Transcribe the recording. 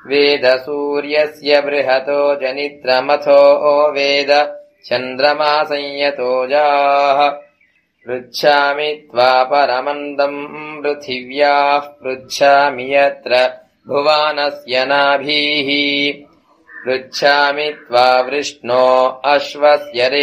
वेद सूर्यस्य बृहतो जनित्रमथो वेद चन्द्रमा संयतोजाः पृच्छामि त्वा परमन्दम् पृथिव्याः पृच्छामि यत्र भुवानस्य नाभिः पृच्छामि त्वा वृष्णो अश्वस्य